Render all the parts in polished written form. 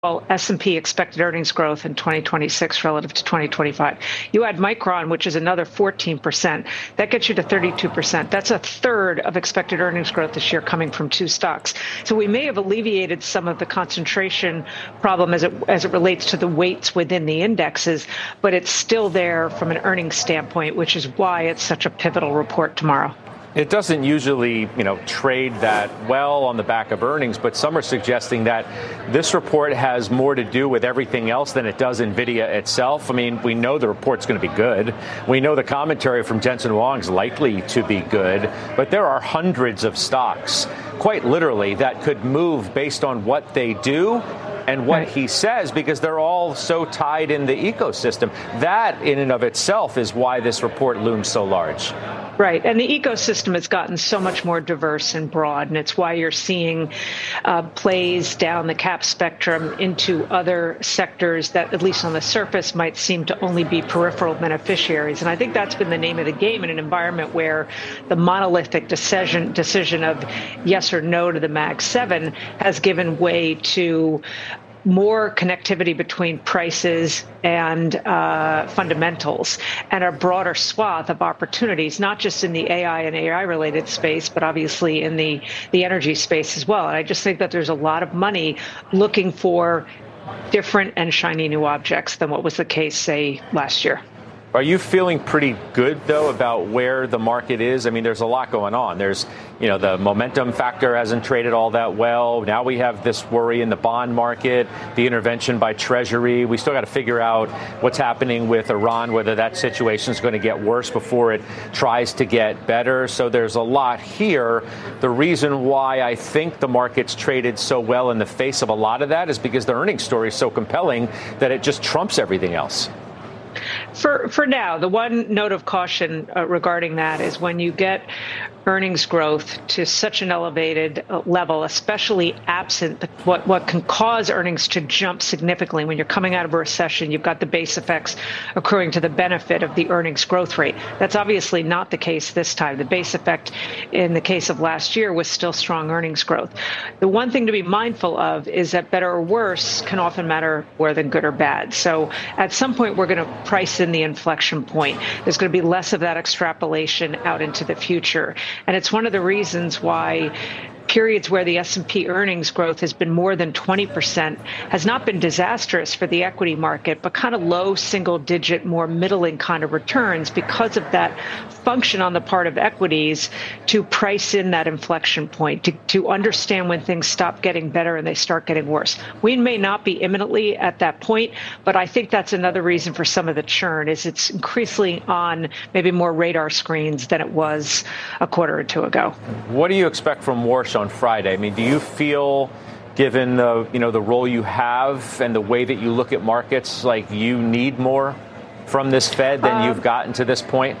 S&P expected earnings growth in 2026 relative to 2025. You add Micron, which is another 14%. That gets you to 32%. That's a third of expected earnings growth this year coming from two stocks. So we may have alleviated some of the concentration problem as it relates to the weights within the indexes, but it's still there from an earnings standpoint, which is why it's such a pivotal report tomorrow. It doesn't usually, trade that well on the back of earnings, but some are suggesting that this report has more to do with everything else than it does NVIDIA itself. I mean, we know the report's going to be good. We know the commentary from Jensen Huang is likely to be good, but there are hundreds of stocks, quite literally, that could move based on what they do and what he says, because they're all so tied in the ecosystem. That in and of itself is why this report looms so large. Right. And the ecosystem has gotten so much more diverse and broad, and it's why you're seeing plays down the cap spectrum into other sectors that, at least on the surface, might seem to only be peripheral beneficiaries. And I think that's been the name of the game in an environment where the monolithic decision of yes or no to the Mag 7 has given way to more connectivity between prices and fundamentals, and a broader swath of opportunities, not just in the AI and AI-related space, but obviously in the energy space as well. And I just think that there's a lot of money looking for different and shiny new objects than what was the case, say, last year. Are you feeling pretty good, though, about where the market is? I mean, there's a lot going on. There's, the momentum factor hasn't traded all that well. Now we have this worry in the bond market, the intervention by Treasury. We still got to figure out what's happening with Iran, whether that situation is going to get worse before it tries to get better. So there's a lot here. The reason why I think the market's traded so well in the face of a lot of that is because the earnings story is so compelling that it just trumps everything else. For now, the one note of caution regarding that is when you get earnings growth to such an elevated level, especially absent what can cause earnings to jump significantly when you're coming out of a recession, you've got the base effects accruing to the benefit of the earnings growth rate. That's obviously not the case this time. The base effect in the case of last year was still strong earnings growth. The one thing to be mindful of is that better or worse can often matter more than good or bad. So at some point, we're going to price in the inflection point. There's going to be less of that extrapolation out into the future. And it's one of the reasons why periods where the S&P earnings growth has been more than 20% has not been disastrous for the equity market, but kind of low single digit, more middling kind of returns because of that function on the part of equities to price in that inflection point, to understand when things stop getting better and they start getting worse. We may not be imminently at that point, but I think that's another reason for some of the churn is it's increasingly on maybe more radar screens than it was a quarter or two ago. What do you expect from Warsh on Friday? I mean, do you feel, given the role you have and the way that you look at markets, like you need more from this Fed than you've gotten to this point?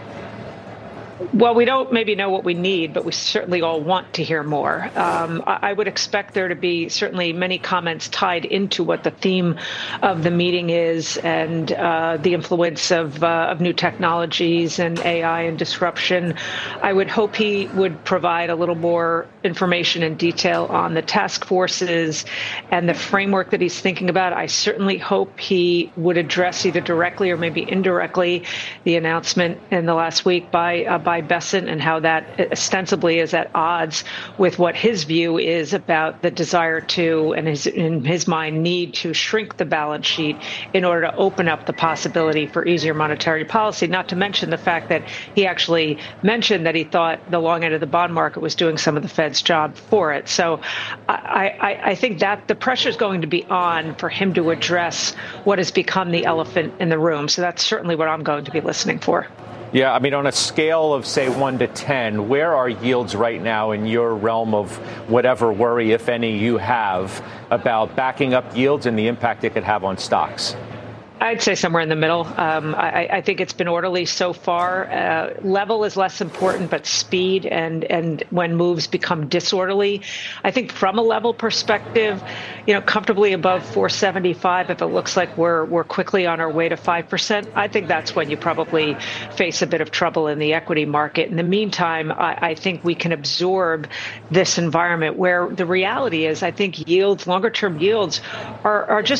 Well, we don't maybe know what we need, but we certainly all want to hear more. I would expect there to be certainly many comments tied into what the theme of the meeting is and the influence of new technologies and AI and disruption. I would hope he would provide a little more information and detail on the task forces and the framework that he's thinking about. I certainly hope he would address either directly or maybe indirectly the announcement in the last week by Bessent and how that ostensibly is at odds with what his view is about the desire to, and in his mind, need to shrink the balance sheet in order to open up the possibility for easier monetary policy, not to mention the fact that he actually mentioned that he thought the long end of the bond market was doing some of the Fed's job for it. So I think that the pressure is going to be on for him to address what has become the elephant in the room. So that's certainly what I'm going to be listening for. Yeah, I mean, on a scale of, say, 1 to 10, where are yields right now in your realm of whatever worry, if any, you have about backing up yields and the impact it could have on stocks? I'd say somewhere in the middle. I think it's been orderly so far. Level is less important, but speed and when moves become disorderly. I think from a level perspective, comfortably above 475, if it looks like we're quickly on our way to 5%, I think that's when you probably face a bit of trouble in the equity market. In the meantime, I think we can absorb this environment where the reality is I think yields, longer term yields are just